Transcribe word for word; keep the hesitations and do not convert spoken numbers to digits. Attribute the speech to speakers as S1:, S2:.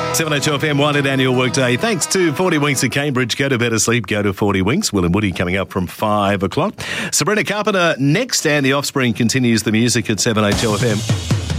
S1: seven H F M, one at annual workday. Thanks to forty Winks at Cambridge. Go to better sleep, go to forty Winks. Will and Woody coming up from five o'clock. Sabrina Carpenter next, and The Offspring continues the music at seven H F M.